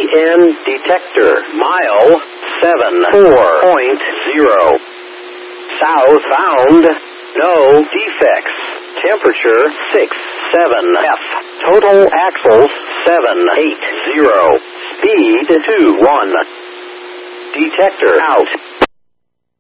EN detector. Mile 74.0. Southbound. No defects. Temperature 67 F. Total axles 780. Speed 21. Detector out.